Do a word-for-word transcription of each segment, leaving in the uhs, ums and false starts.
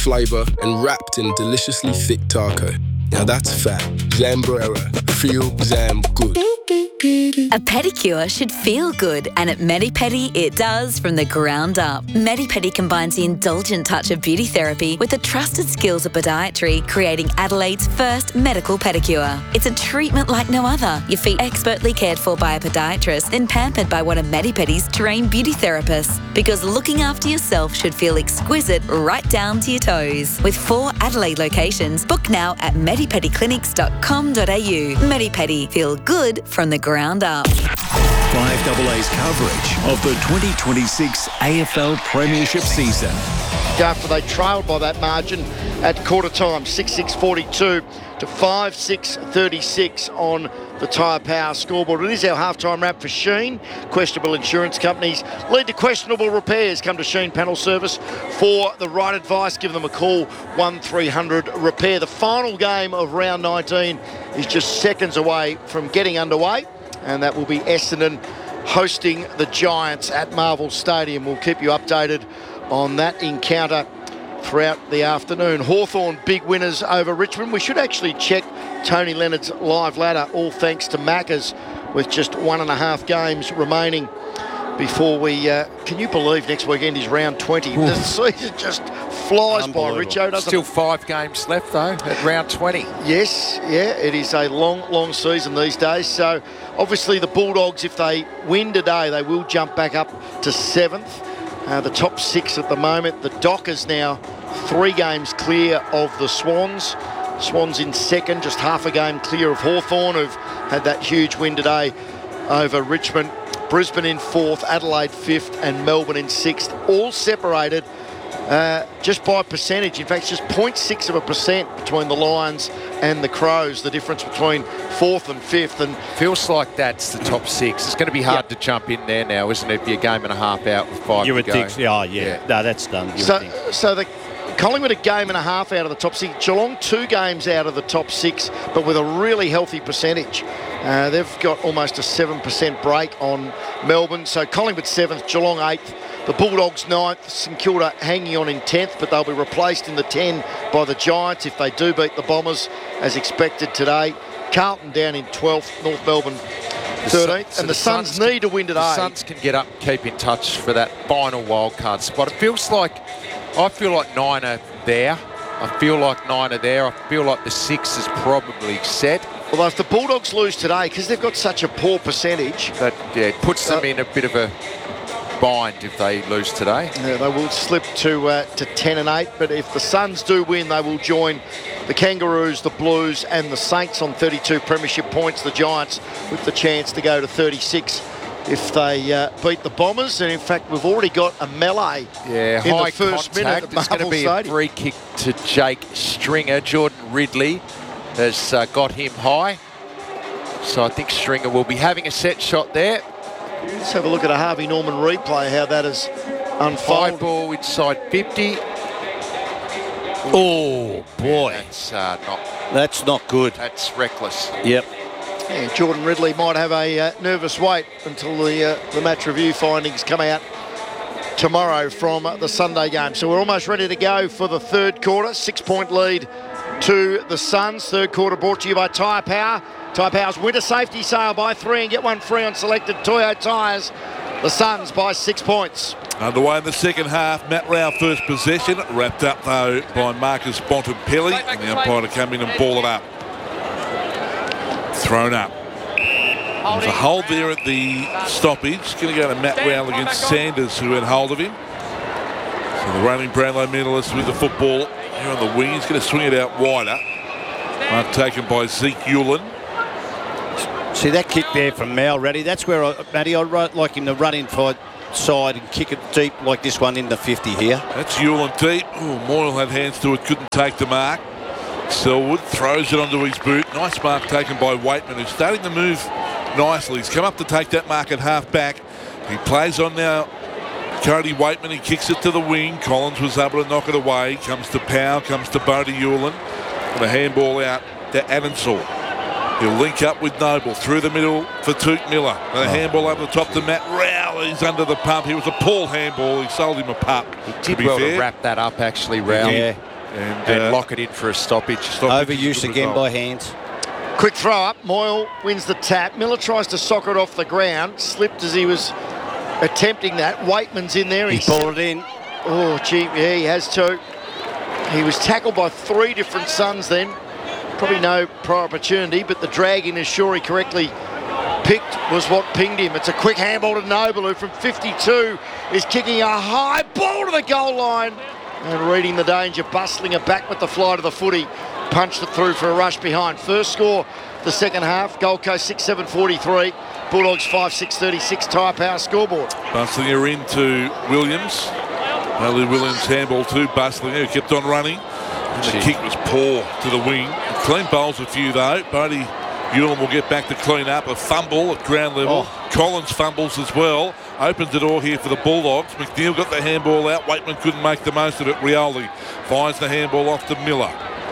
flavour and wrapped in deliciously thick taco. Now that's fat. Zambrera. Feel Zam good. A pedicure should feel good, and at Medi-Pedi it does from the ground up. Medi-Pedi combines the indulgent touch of beauty therapy with the trusted skills of podiatry, creating Adelaide's first medical pedicure. It's a treatment like no other. Your feet expertly cared for by a podiatrist, then pampered by one of Medi-Pedi's trained beauty therapists. Because looking after yourself should feel exquisite right down to your toes. With four Adelaide locations, book now at medipedi clinics dot com dot a u. Medi-Pedi. Feel good from the ground up. five A A's coverage of the twenty twenty-six A F L Premiership season. After they trailed by that margin at quarter time, six six forty-two to five six thirty-six on the Tyre Power scoreboard. It is our halftime wrap for Sheen. Questionable insurance companies lead to questionable repairs. Come to Sheen Panel Service for the right advice. Give them a call, one three hundred repair. The final game of round nineteen is just seconds away from getting underway, and that will be Essendon hosting the Giants at Marvel Stadium. We'll keep you updated on that encounter throughout the afternoon. Hawthorn big winners over Richmond. We should actually check Tony Leonard's live ladder, all thanks to Maccas, with just one and a half games remaining before we... Uh, can you believe next weekend is round twenty? Oof. The season just flies by, Richo, doesn't Still it? five games left, though, at round twenty. Yes, yeah, it is a long, long season these days. So, obviously, the Bulldogs, if they win today, they will jump back up to seventh. Uh, the top six at the moment. The Dockers now three games clear of the Swans. Swans in second, just half a game clear of Hawthorn, who've had that huge win today over Richmond. Brisbane in fourth, Adelaide fifth, and Melbourne in sixth. All separated uh, just by percentage. In fact, it's just zero point six of a percent between the Lions and the Crows, the difference between fourth and fifth. And feels like that's the top six. It's going to be hard yep. to jump in there now, isn't it? If you're a game and a half out with five you to would go. think, oh, yeah. yeah. No, that's done. You so, would think. so the Collingwood a game and a half out of the top six. Geelong two games out of the top six, but with a really healthy percentage. Uh, they've got almost a seven percent break on Melbourne. So Collingwood seventh, Geelong eighth, the Bulldogs ninth, St Kilda hanging on in tenth, but they'll be replaced in the ten by the Giants if they do beat the Bombers as expected today. Carlton down in twelfth, North Melbourne thirteenth, so and the, the Suns, Suns need can, to win today. The Suns can get up and keep in touch for that final wildcard spot. It feels like, I feel like nine are there. I feel like nine are there. I feel like the six is probably set. Although if the Bulldogs lose today, because they've got such a poor percentage... That, yeah, it puts them uh, in a bit of a bind if they lose today. Yeah, they will slip to uh, to ten and eight, but if the Suns do win, they will join the Kangaroos, the Blues and the Saints on thirty-two premiership points. The Giants with the chance to go to thirty-six if they uh, beat the Bombers. And in fact, we've already got a melee yeah, in high the first contact. minute of There's going to be Stadium. a free kick to Jake Stringer. Jordan Ridley has uh, got him high. So I think Stringer will be having a set shot there. Let's have a look at a Harvey Norman replay, how that has High unfolded. ball inside fifty. Oh, boy. That's uh, not... That's not good. That's reckless. Yep. Yeah, Jordan Ridley might have a uh, nervous wait until the uh, the match review findings come out tomorrow from uh, the Sunday game. So we're almost ready to go for the third quarter. Six-point lead to the Suns. Third quarter brought to you by Tyre Power. Tyre Power's winter safety sale. Buy three and get one free on selected Toyo tyres. The Suns by six points. Underway in the second half. Matt Rao first possession. Wrapped up, though, by Marcus Bontempelli. And the umpire to come in and ball it up. Thrown up. There's a hold there at the stoppage. Going to go to Matt Rao against Sanders, who had hold of him. So the reigning Brownlow medalist with the football here on the wing. He's going to swing it out wider. Mark taken by Zeke Ulan. See that kick there from Mal Reddy. That's where, I, Matty, I'd like him to run inside side and kick it deep like this one in the fifty here. That's Ulan deep. Oh, Moyle had hands to it, couldn't take the mark. Selwood throws it onto his boot. Nice mark taken by Waitman, who's starting to move nicely. He's come up to take that mark at half back. He plays on now. Cody Waitman, he kicks it to the wing. Collins was able to knock it away. Comes to Powell, comes to Bodie Ulan. And a handball out to Adenshaw. He'll link up with Noble through the middle for Toot Miller. And a oh. handball over the top to Matt Rao. He's under the pump. He was a Paul handball. He sold him a pup. He did to be well fair. to wrap that up, actually, Rao. Yeah. And, and uh, lock it in for a stoppage. stoppage is a Overuse good again result. by hands. Quick throw up. Moyle wins the tap. Miller tries to sock it off the ground. Slipped as he was attempting that. Waitman's in there. He pulled it in. Oh, gee, yeah, he has too. He was tackled by three different Suns then. Probably no prior opportunity, but the drag in, as Shorey correctly picked, was what pinged him. It's a quick handball to Noble, who from fifty-two is kicking a high ball to the goal line. And reading the danger, bustling it back with the fly to the footy. Punched it through for a rush behind. First score the second half. Gold Coast six seven forty-three. Bulldogs five six thirty-six. Tyre Power scoreboard. Bustlinger into Williams. Only Williams handball to Bustlinger, who kept on running. And the kick was poor to the wing. Clean bowls a few though. Bodie Ewan will get back to clean up. A fumble at ground level. Oh. Collins fumbles as well. Opens the door here for the Bulldogs. McNeil got the handball out. Waitman couldn't make the most of it. Rioli finds the handball off to Miller.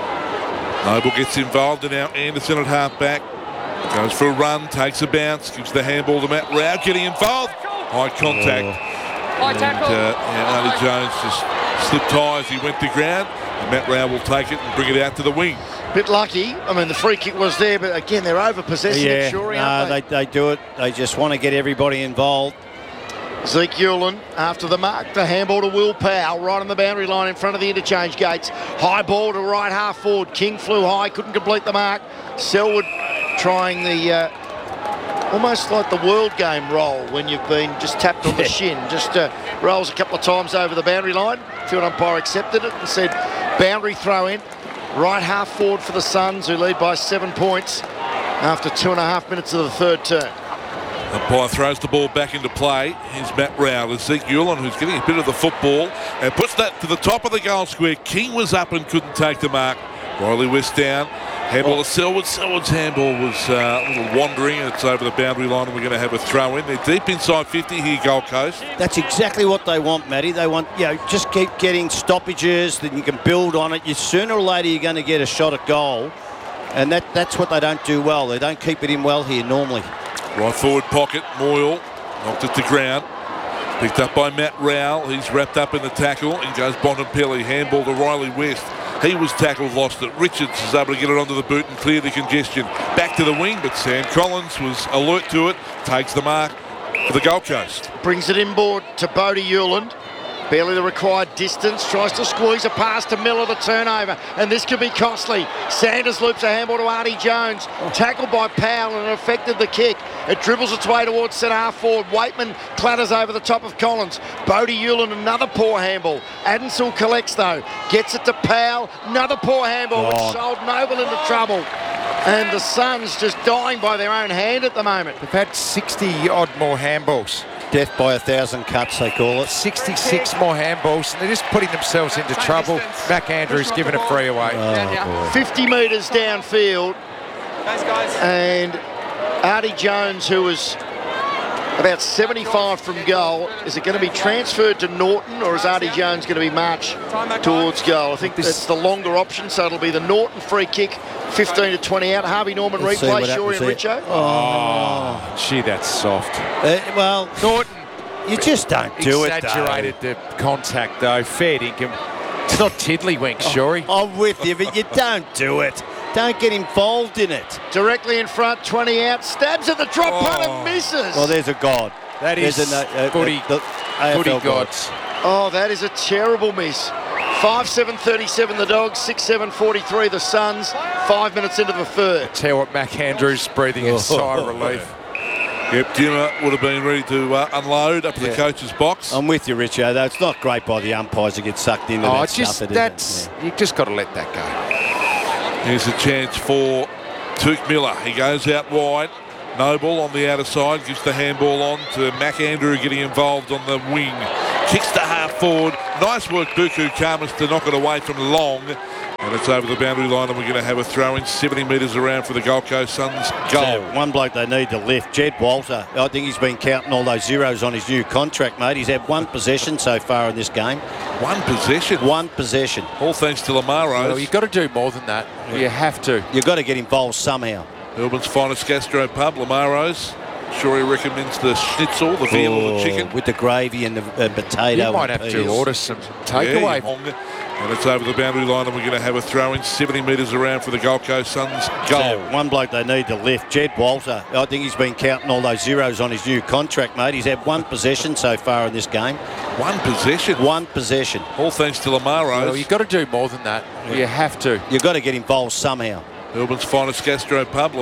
Noble gets involved, and now Anderson at half back. Goes for a run, takes a bounce, gives the handball to Matt Rao, getting involved. High contact. Oh. And uh, yeah, Artie Jones just slipped high as he went to ground. And Matt Rao will take it and bring it out to the wing. Bit lucky. I mean, the free kick was there, but again, they're over-possessing Yeah, it, Shorey, no, aren't they? they, they do it. They just want to get everybody involved. Zeke Hewlin after the mark. The handball to Will Powell right on the boundary line in front of the interchange gates. High ball to right half forward. King flew high, couldn't complete the mark. Selwood trying the uh, almost like the World Game roll when you've been just tapped on the shin. Just uh, rolls a couple of times over the boundary line. Field umpire accepted it and said boundary throw in. Right half forward for the Suns, who lead by seven points after two and a half minutes of the third term. Umpire throws the ball back into play. Here's Matt Rao. There's Zeke Hewlin, who's getting a bit of the football and puts that to the top of the goal square. King was up and couldn't take the mark. Riley West down. Handball to Selwood. Selwood's handball was uh, a little wandering, and it's over the boundary line, and we're going to have a throw in. They're deep inside fifty here, Gold Coast. That's exactly what they want, Matty. They want, you know, just keep getting stoppages, then you can build on it. You sooner or later you're going to get a shot at goal, and that, that's what they don't do well. They don't keep it in well here normally. Right forward pocket, Moyle knocked it to ground. Picked up by Matt Rao. He's wrapped up in the tackle and goes Bontempelli. Handball to Riley West. He was tackled, lost it. Richards is able to get it onto the boot and clear the congestion. Back to the wing, but Sam Collins was alert to it. Takes the mark for the Gold Coast. Brings it inboard to Bodie Hewland. Barely the required distance. Tries to squeeze a pass to Miller, the turnover. And this could be costly. Sanders loops a handball to Artie Jones. Tackled by Powell and it affected the kick. It dribbles its way towards centre half forward. Waitman clatters over the top of Collins. Bodie Hewland, another poor handball. Addensill collects though. Gets it to Powell. Another poor handball, which sold Noble into trouble. And the Suns just dying by their own hand at the moment. They've had sixty odd more handballs. Death by a thousand cuts, they call it. sixty-six more handballs, and they're just putting themselves into trouble. Mac Andrews giving it free away. Oh, fifty metres downfield. And Artie Jones, who was about seventy-five from goal, is it going to be transferred to Norton, or is Artie Jones going to be marched towards goal? I think that's the longer option, so it'll be the Norton free kick, fifteen to twenty out. Harvey Norman Let's see replay, what Shorey and happens here. Richo. Oh, gee, that's soft. Uh, well, Norton you just don't do it, though. exaggerated the contact, though. Fair dinkum. It's not tiddlywinks, Shorey. I'm with you, but you don't do it. Don't get involved in it. Directly in front, twenty out, stabs at the drop Oh. punt and misses. Well, there's a god. That is There's a, uh, uh, footy, the A F L footy god. gods. Oh, that is a terrible miss. five seven thirty-seven the Dogs, six seven forty-three the Suns, five minutes into the third. Tell you what, Mac Andrews breathing a sigh of relief. Yep, Dimmer would have been ready to uh, unload up in Yeah. the coach's box. I'm with you, Richo, though. It's not great by the umpires to get sucked into Oh, that it's just stuff. it that's isn't. you just got to let that go. Here's a chance for Tuke Miller. He goes out wide. Noble on the outer side gives the handball on to Mac Andrew, getting involved on the wing. Kicks the half forward. Nice work, Buku Karmas, to knock it away from long. And it's over the boundary line, and we're going to have a throw in seventy metres around for the Gold Coast Suns goal. Yeah, one bloke they need to lift, Jed Walter. I think he's been counting all those zeros on his new contract, mate. He's had one possession so far in this game. One possession. One possession. All thanks to Lamar Rose. Well, you've got to do more than that. You have to. You've got to get involved somehow. Melbourne's finest gastro pub, Lamar Rose. Sure, he recommends the schnitzel, the veal or the chicken. With the gravy and the uh, potato. You might and have to peas. order some Yeah, takeaway. Hong, And it's over the boundary line, and we're going to have a throw in seventy metres around for the Gold Coast Suns goal. Yeah, one bloke they need to lift, Jed Walter. I think he's been counting all those zeros on his new contract, mate. He's had one possession so far in this game. One possession? One possession. All thanks to Lamar Rose. Well, you've got to do more than that. Yeah. You have to. You've got to get involved somehow. Melbourne's finest gastro pub,